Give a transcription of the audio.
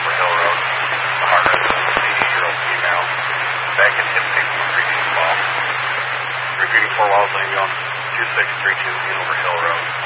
over Hill Road. The heart rate is 80-year-old female. Back at hip pain from previous fall. Repeating 4 Wells Lane, 2632 in over Hill Road.